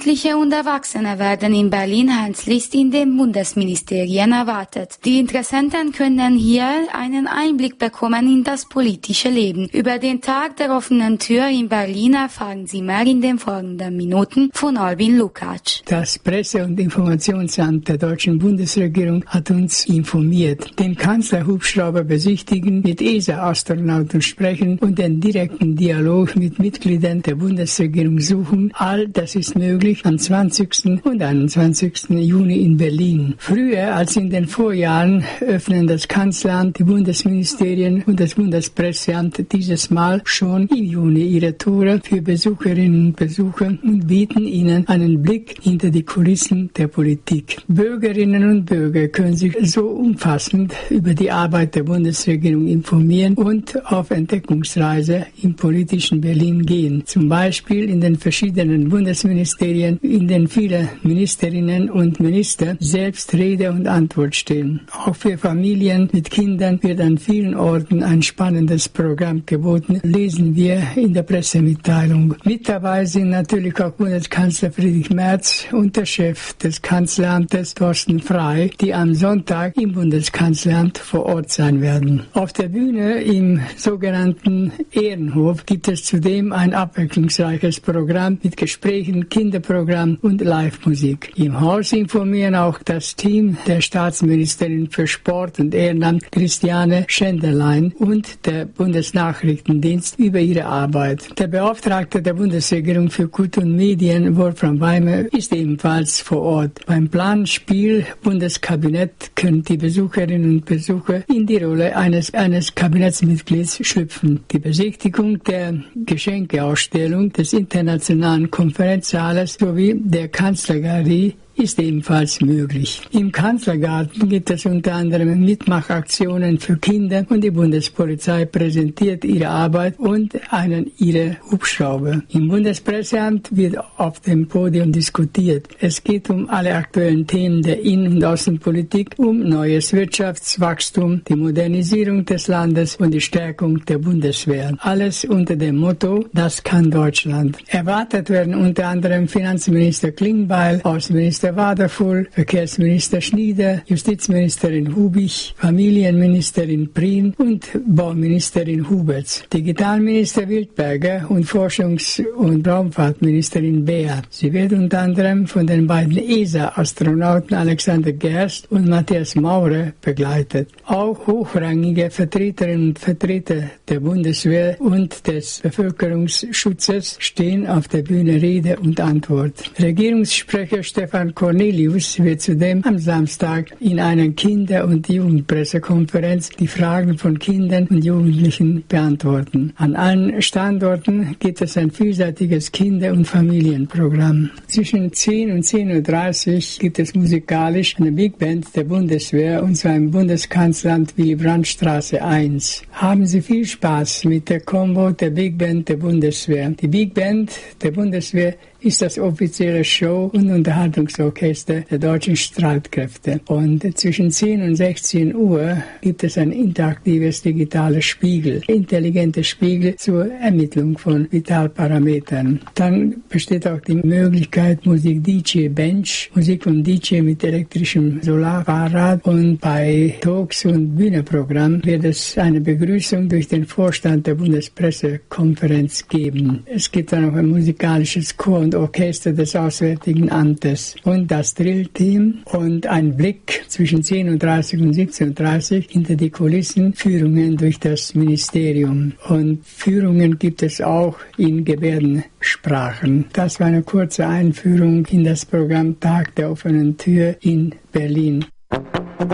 Jugendliche und Erwachsene werden in Berlin herzlichst in den Bundesministerien erwartet. Die Interessenten können hier einen Einblick bekommen in das politische Leben. Über den Tag der offenen Tür in Berlin erfahren Sie mehr in den folgenden Minuten von Albin Lukács. Das Presse- und Informationsamt der deutschen Bundesregierung hat uns informiert. Den Kanzlerhubschrauber besichtigen, mit ESA-Astronauten sprechen und den direkten Dialog mit Mitgliedern der Bundesregierung suchen. All das ist möglich am 20. und 21. Juni in Berlin. Früher als in den Vorjahren öffnen das Kanzleramt, die Bundesministerien und das Bundespresseamt dieses Mal schon im Juni ihre Tore für Besucherinnen und Besucher und bieten ihnen einen Blick hinter die Kulissen der Politik. Bürgerinnen und Bürger können sich so umfassend über die Arbeit der Bundesregierung informieren und auf Entdeckungsreise im politischen Berlin gehen. Zum Beispiel in den verschiedenen Bundesministerien, in denen viele Ministerinnen und Minister selbst Rede und Antwort stehen. Auch für Familien mit Kindern wird an vielen Orten ein spannendes Programm geboten, lesen wir in der Pressemitteilung. Mit dabei sind natürlich auch Bundeskanzler Friedrich Merz und der Chef des Kanzleramtes Thorsten Frey, die am Sonntag im Bundeskanzleramt vor Ort sein werden. Auf der Bühne im sogenannten Ehrenhof gibt es zudem ein abwechslungsreiches Programm mit Gesprächen, Kinderprogramm und Live-Musik. Im Haus informieren auch das Team der Staatsministerin für Sport und Ehrenamt Christiane Schenderlein und der Bundesnachrichtendienst über ihre Arbeit. Der Beauftragte der Bundesregierung für Kultur und Medien, Wolfram Weimer, ist ebenfalls vor Ort. Beim Planspiel Bundeskabinett können die Besucherinnen und Besucher in die Rolle eines Kabinettsmitglieds schlüpfen. Die Besichtigung der Geschenkeausstellung des Internationalen Konferenzsaales sowie der Kanzlergalerie ist ebenfalls möglich. Im Kanzlergarten gibt es unter anderem Mitmachaktionen für Kinder und die Bundespolizei präsentiert ihre Arbeit und ihre Hubschrauber. Im Bundespresseamt wird auf dem Podium diskutiert. Es geht um alle aktuellen Themen der Innen- und Außenpolitik, um neues Wirtschaftswachstum, die Modernisierung des Landes und die Stärkung der Bundeswehr. Alles unter dem Motto, das kann Deutschland. Erwartet werden unter anderem Finanzminister Klingbeil, Außenminister Waderfull, Verkehrsminister Schnieder, Justizministerin Hubich, Familienministerin Prien und Bauministerin Huberts, Digitalminister Wildberger und Forschungs- und Raumfahrtministerin Beer. Sie wird unter anderem von den beiden ESA-Astronauten Alexander Gerst und Matthias Maurer begleitet. Auch hochrangige Vertreterinnen und Vertreter der Bundeswehr und des Bevölkerungsschutzes stehen auf der Bühne Rede und Antwort. Regierungssprecher Stefan Cornelius wird zudem am Samstag in einer Kinder- und Jugendpressekonferenz die Fragen von Kindern und Jugendlichen beantworten. An allen Standorten gibt es ein vielseitiges Kinder- und Familienprogramm. Zwischen 10 und 10:30 Uhr gibt es musikalisch eine Big Band der Bundeswehr und zwar im Bundeskanzleramt Willy-Brandt-Straße 1. Haben Sie viel Spaß mit der Combo der Big Band der Bundeswehr. Die Big Band der Bundeswehr ist das offizielle Show- und Unterhaltungsorchester der deutschen Streitkräfte. Und zwischen 10 und 16 Uhr gibt es ein interaktives digitales Spiegel, intelligente Spiegel zur Ermittlung von Vitalparametern. Dann besteht auch die Möglichkeit Musik DJ Bench, Musik von DJ mit elektrischem Solarfahrrad, und bei Talks und Bühnenprogramm wird es eine Begrüßung durch den Vorstand der Bundespressekonferenz geben. Es gibt dann auch ein musikalisches Chor- und Orchester des Auswärtigen Amtes und das Drillteam und ein Blick zwischen 10:30 und 17:30 hinter die Kulissen, Führungen durch das Ministerium. Und Führungen gibt es auch in Gebärdensprachen. Das war eine kurze Einführung in das Programm Tag der offenen Tür in Berlin.